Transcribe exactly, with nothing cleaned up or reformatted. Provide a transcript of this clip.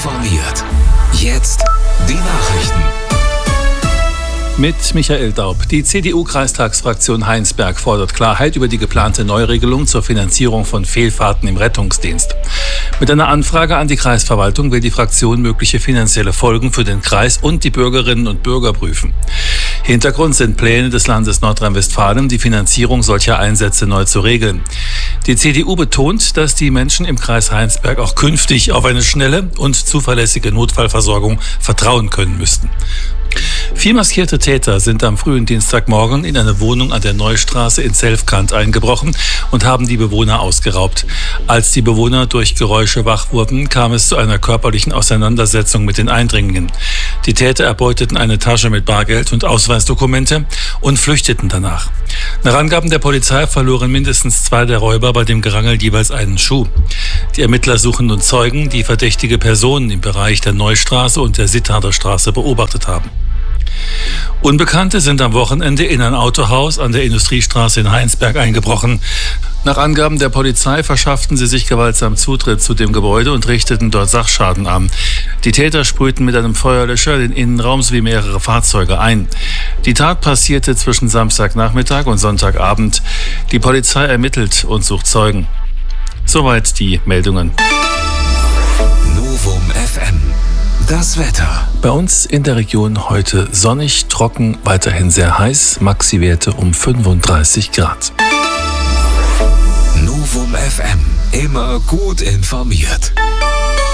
informiert. Jetzt die Nachrichten. Mit Michael Daub. Die C D U-Kreistagsfraktion Heinsberg fordert Klarheit über die geplante Neuregelung zur Finanzierung von Fehlfahrten im Rettungsdienst. Mit einer Anfrage an die Kreisverwaltung will die Fraktion mögliche finanzielle Folgen für den Kreis und die Bürgerinnen und Bürger prüfen. Hintergrund sind Pläne des Landes Nordrhein-Westfalen, die Finanzierung solcher Einsätze neu zu regeln. Die C D U betont, dass die Menschen im Kreis Heinsberg auch künftig auf eine schnelle und zuverlässige Notfallversorgung vertrauen können müssten. Vier maskierte Täter sind am frühen Dienstagmorgen in eine Wohnung an der Neustraße in Selfkant eingebrochen und haben die Bewohner ausgeraubt. Als die Bewohner durch Geräusche wach wurden, kam es zu einer körperlichen Auseinandersetzung mit den Eindringlingen. Die Täter erbeuteten eine Tasche mit Bargeld und Ausweisdokumente und flüchteten danach. Nach Angaben der Polizei verloren mindestens zwei der Räuber bei dem Gerangel jeweils einen Schuh. Die Ermittler suchen nun Zeugen, die verdächtige Personen im Bereich der Neustraße und der Sittharder Straße beobachtet haben. Unbekannte sind am Wochenende in ein Autohaus an der Industriestraße in Heinsberg eingebrochen. Nach Angaben der Polizei verschafften sie sich gewaltsam Zutritt zu dem Gebäude und richteten dort Sachschaden an. Die Täter sprühten mit einem Feuerlöscher den Innenraum sowie mehrere Fahrzeuge ein. Die Tat passierte zwischen Samstagnachmittag und Sonntagabend. Die Polizei ermittelt und sucht Zeugen. Soweit die Meldungen. Novum F M. Das Wetter. Bei uns in der Region heute sonnig, trocken, weiterhin sehr heiß, Maxi-Werte um fünfunddreißig Grad. Novum F M. Immer gut informiert.